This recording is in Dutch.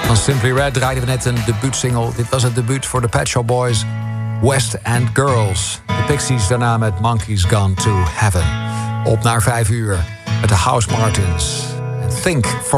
Van Simply Red draaiden we net een debuutsingle. Dit was het debuut voor de Pet Shop Boys, West End Girls. De Pixies daarna met Monkeys Gone to Heaven. Op naar 5 uur met de House Martins. And Think for